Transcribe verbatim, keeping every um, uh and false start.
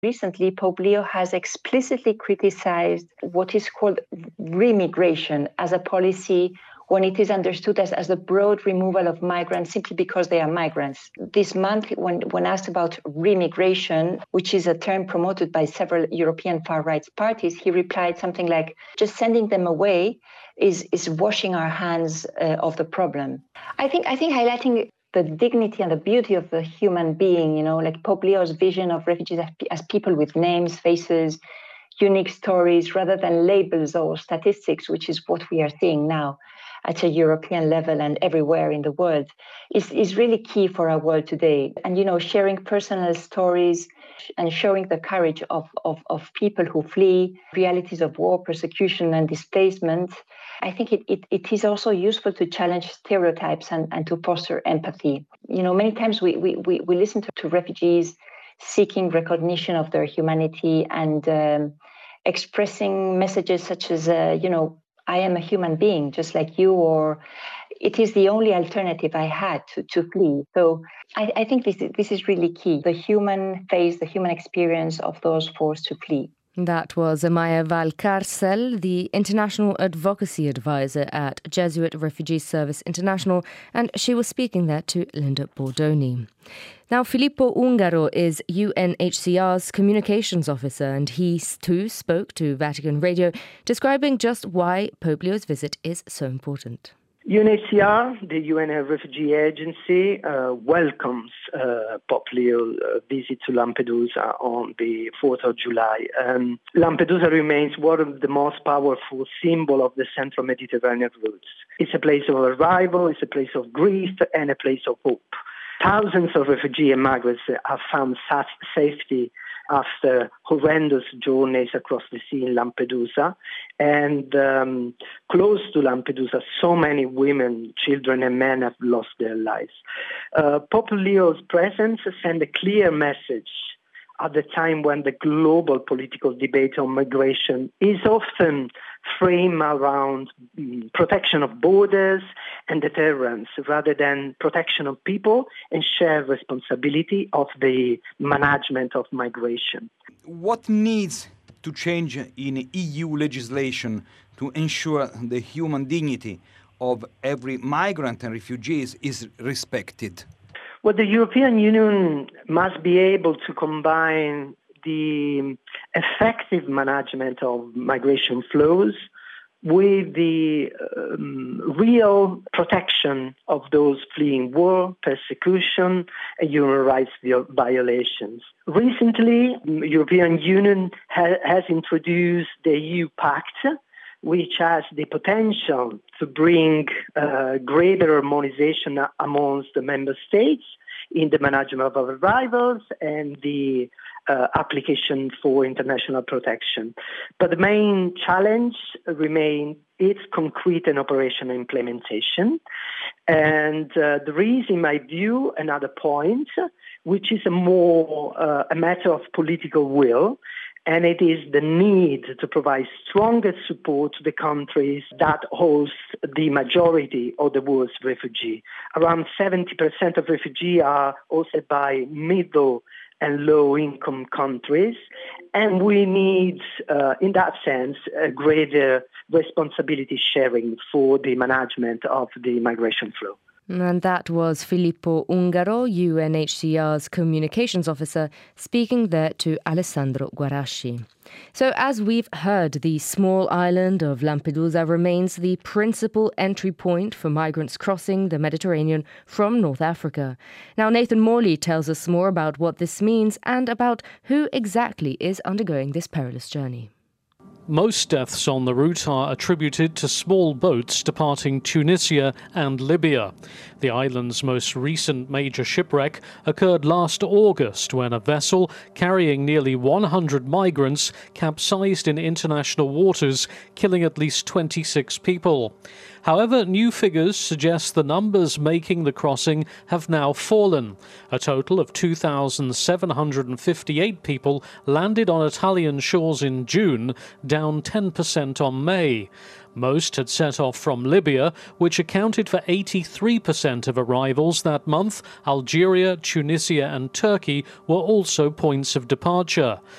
Recently, Pope Leo has explicitly criticized what is called remigration as a policy when it is understood as, as the broad removal of migrants simply because they are migrants. This month, when, when asked about remigration, which is a term promoted by several European far-right parties, he replied something like, just sending them away is, is washing our hands uh, of the problem. I think, I think highlighting the dignity and the beauty of the human being, you know, like Pope Leo's vision of refugees as, as people with names, faces, unique stories, rather than labels or statistics, which is what we are seeing now at a European level and everywhere in the world, is, is really key for our world today. And, you know, sharing personal stories and showing the courage of, of, of people who flee realities of war, persecution, and displacement, I think it, it, it is also useful to challenge stereotypes and, and to foster empathy. You know, many times we, we, we, we listen to, to refugees seeking recognition of their humanity and um, expressing messages such as, uh, you know, I am a human being just like you, or it is the only alternative I had to, to flee. So I, I think this is, this is really key, the human face, the human experience of those forced to flee. That was Amaya Valcárcel, the International Advocacy Advisor at Jesuit Refugee Service International, and she was speaking there to Linda Bordoni. Now, Filippo Ungaro is U N H C R's communications officer, and he too spoke to Vatican Radio, describing just why Pope Leo's visit is so important. U N H C R, the U N Refugee Agency, uh, welcomes uh, Pope Leo's uh, visit to Lampedusa on the fourth of July. Um, Lampedusa remains one of the most powerful symbols of the Central Mediterranean routes. It's a place of arrival, it's a place of grief, and a place of hope. Thousands of refugees and migrants have found such safety after horrendous journeys across the sea in Lampedusa. And um, close to Lampedusa, so many women, children and men have lost their lives. Uh, Pope Leo's presence sends a clear message at the time when the global political debate on migration is often framed around um, protection of borders and deterrence rather than protection of people and shared responsibility of the management of migration. What needs to change in E U legislation to ensure the human dignity of every migrant and refugees is respected? Well, the European Union must be able to combine the effective management of migration flows with the um, real protection of those fleeing war, persecution, and human rights violations. Recently, the European Union ha- has introduced the E U Pact, which has the potential to bring uh, greater harmonization amongst the member states in the management of arrivals and the uh, application for international protection. But the main challenge remains its concrete and operational implementation. And uh, there is, in my view, another point, which is a more uh, a matter of political will, and it is the need to provide stronger support to the countries that host the majority of the world's refugees. Around seventy percent of refugees are hosted by middle and low-income countries, and we need, uh, in that sense, a greater responsibility sharing for the management of the migration flow. And that was Filippo Ungaro, U N H C R's communications officer, speaking there to Alessandro Guarasci. So as we've heard, the small island of Lampedusa remains the principal entry point for migrants crossing the Mediterranean from North Africa. Now, Nathan Morley tells us more about what this means and about who exactly is undergoing this perilous journey. Most deaths on the route are attributed to small boats departing Tunisia and Libya. The island's most recent major shipwreck occurred last August when a vessel carrying nearly one hundred migrants capsized in international waters, killing at least twenty-six people. However, new figures suggest the numbers making the crossing have now fallen. A total of two thousand seven hundred fifty-eight people landed on Italian shores in June, down ten percent on May. Most had set off from Libya, which accounted for eighty-three percent of arrivals that month. Algeria, Tunisia and Turkey were also points of departure.